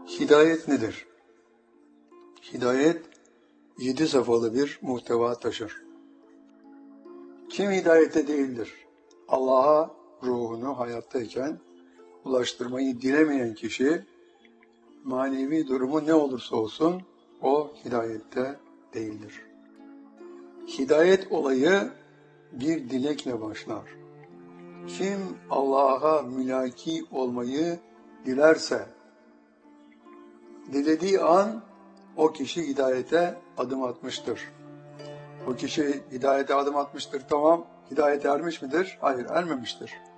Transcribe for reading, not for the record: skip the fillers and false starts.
Hidayet nedir? Hidayet 7 safhalı bir muhteva taşır. Kim hidayette değildir? Allah'a ruhunu hayattayken ulaştırmayı dilemeyen kişi, manevi durumu ne olursa olsun o hidayette değildir. Hidayet olayı bir dilekle başlar. Kim Allah'a mülaki olmayı dilerse, dilediği an o kişi hidayete adım atmıştır. O kişi hidayete adım atmıştır, tamam, hidayete ermiş midir? Hayır, ermemiştir.